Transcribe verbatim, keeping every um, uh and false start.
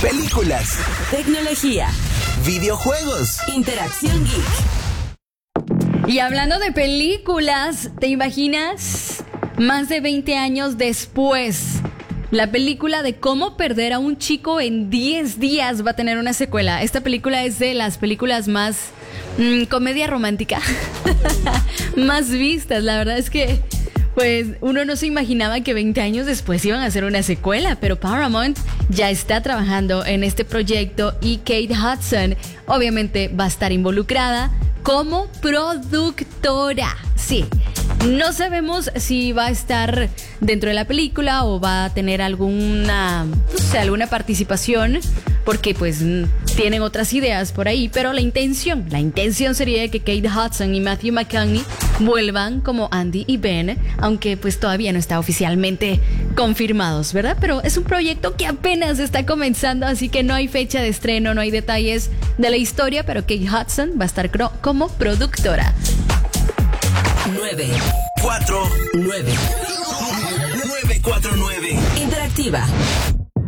películas, tecnología, videojuegos, interacción geek. Y hablando de películas, ¿te imaginas? Más de veinte años después, la película de cómo perder a un chico en diez días va a tener una secuela. Esta película es de las películas más mmm, comedia romántica más vistas. La verdad es que pues uno no se imaginaba que veinte años después iban a hacer una secuela, pero Paramount ya está trabajando en este proyecto y Kate Hudson obviamente va a estar involucrada como productora. Sí, no sabemos si va a estar dentro de la película o va a tener alguna, no sé, alguna participación, porque pues tienen otras ideas por ahí, pero la intención, la intención sería que Kate Hudson y Matthew McConaughey vuelvan como Andy y Ben, aunque pues todavía no está oficialmente confirmados, ¿verdad? Pero es un proyecto que apenas está comenzando, así que no hay fecha de estreno, no hay detalles de la historia, pero Kate Hudson va a estar como productora. nueve, cuatro, nueve. nueve cuatro nueve. Interactiva.